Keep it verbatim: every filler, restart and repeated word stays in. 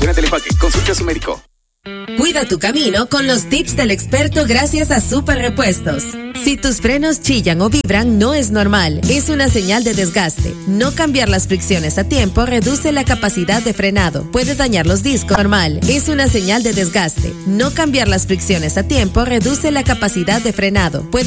Durante el empaque, consulte a su médico. Cuida tu camino con los tips del experto gracias a Super Repuestos. Si tus frenos chillan o vibran, no es normal, es una señal de desgaste. No cambiar las fricciones a tiempo reduce la capacidad de frenado, puede dañar los discos. Normal, es una señal de desgaste. No cambiar las fricciones a tiempo reduce la capacidad de frenado, puede